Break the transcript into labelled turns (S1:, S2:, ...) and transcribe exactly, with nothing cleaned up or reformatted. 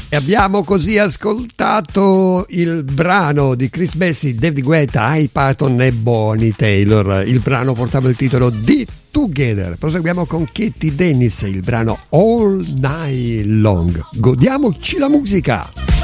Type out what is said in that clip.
S1: E abbiamo così ascoltato il brano di Chris Bessie, David Guetta, Hy Patton e Bonnie Taylor. Il brano portava il titolo di Together. Proseguiamo con Katie Dennis, il brano All Night Long. Godiamoci la musica.